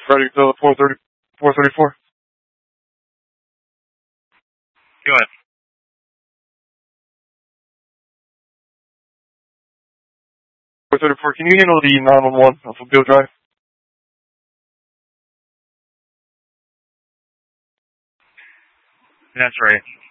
Ready to 434. Go ahead. 434, can you handle the 911 off of Beale Drive? That's right.